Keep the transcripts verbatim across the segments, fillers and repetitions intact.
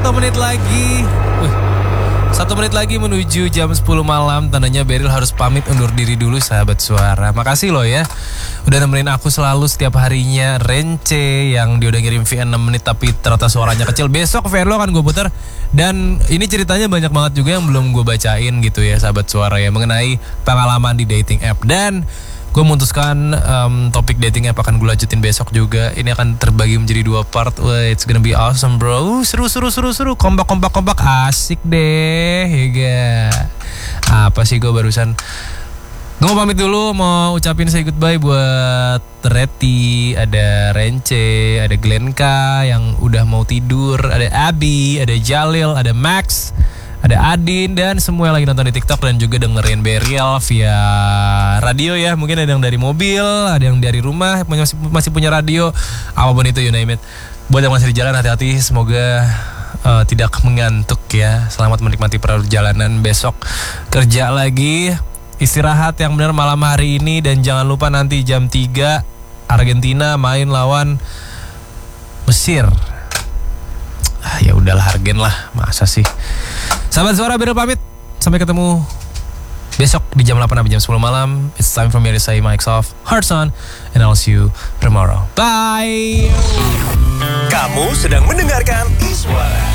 Satu menit lagi. Uh, Satu menit lagi menuju jam sepuluh malam. Tandanya Beril harus pamit undur diri dulu sahabat suara. Makasih loh ya udah nemenin aku selalu setiap harinya. Rence yang dia udah ngirim V N enam menit tapi ternyata suaranya kecil. Besok V N lo akan gue putar. Dan ini ceritanya banyak banget juga yang belum gue bacain gitu ya sahabat suara ya, mengenai pengalaman di dating app. Dan gue memutuskan um, topik dating app akan gue lanjutin besok juga. Ini akan terbagi menjadi dua part. Wah, it's gonna be awesome bro. Seru seru seru seru. Kompak kompak kompak. Asik deh. Ya gak? Apa sih gue barusan. Gue mau pamit dulu. Mau ucapin say goodbye buat Reti, ada Rence, ada Glenka yang udah mau tidur, ada Abi, ada Jalil, ada Max, ada Adin, dan semua yang lagi nonton di TikTok dan juga dengerin Beril via radio ya. Mungkin ada yang dari mobil, ada yang dari rumah, masih, masih punya radio, apapun itu you name it. Buat yang masih di jalan, hati-hati, semoga uh, tidak mengantuk ya. Selamat menikmati perjalanan, besok kerja lagi. Istirahat yang benar malam hari ini. Dan jangan lupa nanti jam tiga Argentina main lawan Mesir. Ah, ya udahlah Argen lah, masa sih. Sahabat suara, Beril pamit. Sampai ketemu besok di jam delapan sampai jam sepuluh malam. It's time for me to say mics off, hearts on, and I'll see you tomorrow. Bye. Kamu sedang mendengarkan Iswara.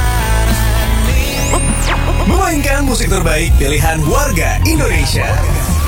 Memainkan musik terbaik pilihan warga Indonesia.